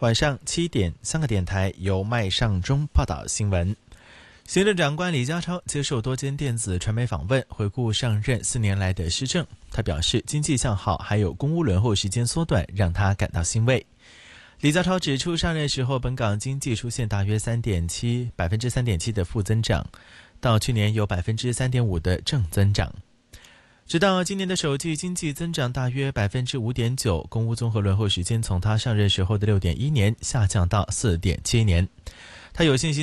晚上7点，香港电台由麦尚中报道新闻。行政长官李家超接受多间电子传媒访问，回顾上任4年来的施政。他表示，经济向好还有公屋轮候时间缩短，让他感到欣慰。李家超指出，上任时候本港经济出现大约3.7%的负增长，到去年有3.5%的正增长。直到今年的首季经济增长大约5.9%，公屋综合轮候时间从他上任时候的6.1年下降到4.7年。他有信心